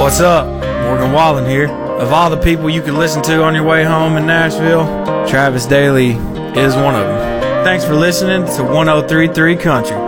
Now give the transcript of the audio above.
What's up? Morgan Wallen here. Of all the people you could listen to on your way home in Nashville, Travis Daly is one of them. Thanks for listening to 1033 Country.